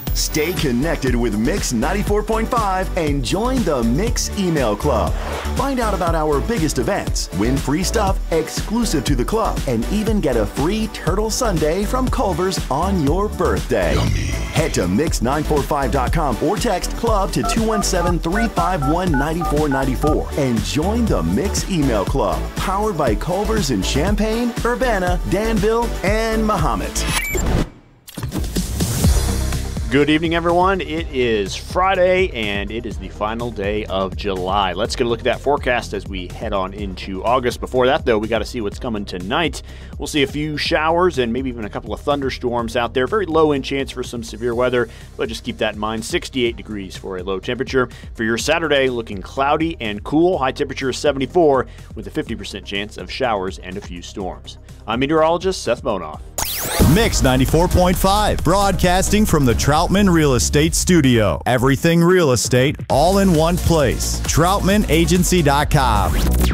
Stay connected with Mix 94.5 and join the Mix email club. Find out about our biggest events, win free stuff exclusive to the club, and even get a free turtle sundae from Culver's on your birthday. Yummy. Head to mix945.com or text club to 217-351-9494 and join the Mix email club, powered by Culver's in Champaign, Urbana, Danville, and Mahomet. Good evening, everyone. It is Friday, and it is the final day of July. Let's get a look at that forecast as we head on into August. Before that, though, we got to see what's coming tonight. We'll see a few showers and maybe even a couple of thunderstorms out there. Very low-end chance for some severe weather, but just keep that in mind. 68 degrees for a low temperature. For your Saturday, looking cloudy and cool. High temperature is 74 with a 50% chance of showers and a few storms. I'm meteorologist Seth Monoff. Mix 94.5, broadcasting from the Troutman Real Estate Studio. Everything real estate, all in one place. TroutmanAgency.com.